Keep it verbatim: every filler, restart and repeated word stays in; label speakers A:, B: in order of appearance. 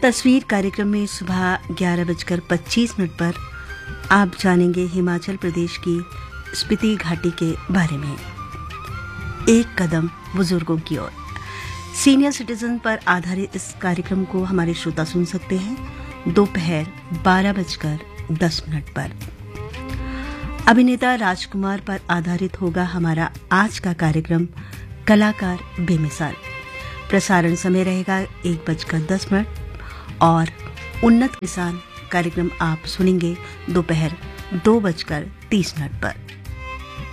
A: तस्वीर कार्यक्रम में सुबह ग्यारह बजकर पच्चीस मिनट पर आप जानेंगे हिमाचल प्रदेश की स्पीति घाटी के बारे में। एक कदम बुजुर्गों की ओर सीनियर सिटीजन पर आधारित इस कार्यक्रम को हमारे श्रोता सुन सकते हैं दोपहर बारह बजकर दस मिनट पर। अभिनेता राजकुमार पर आधारित होगा हमारा आज का कार्यक्रम कलाकार बेमिसाल। प्रसारण समय रहेगा एक बजकर दस मिनट और उन्नत किसान कार्यक्रम आप सुनेंगे दोपहर दो बजकर तीस मिनट पर।